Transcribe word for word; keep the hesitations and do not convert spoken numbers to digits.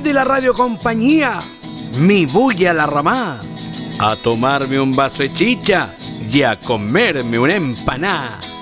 de la radiocompañía, mi bulla la ramá, a tomarme un vaso de chicha y a comerme una empanada.